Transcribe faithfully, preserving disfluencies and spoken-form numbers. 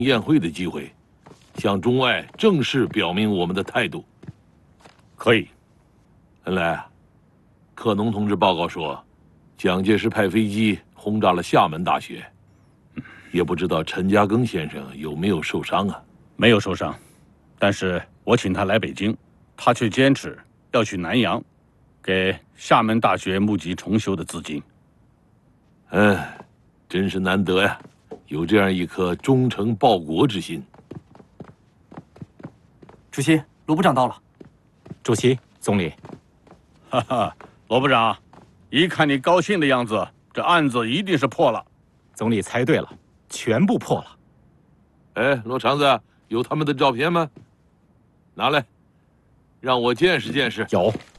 宴会的机会，向中外正式表明我们的态度。 可以。 恩来，克农同志报告说，蒋介石派飞机轰炸了厦门大学，也不知道陈嘉庚先生有没有受伤啊？ 没有受伤，但是我请他来北京，他却坚持要去南洋，给厦门大学募集重修的资金。 嗯，真是难得呀，有这样一颗忠诚报国之心。 主席，罗部长到了。 主席，总理。 哈哈，罗部长，一看你高兴的样子，这案子一定是破了。 总理猜对了，全部破了。 哎，罗长子，有他们的照片吗？拿来，让我见识见识。 有。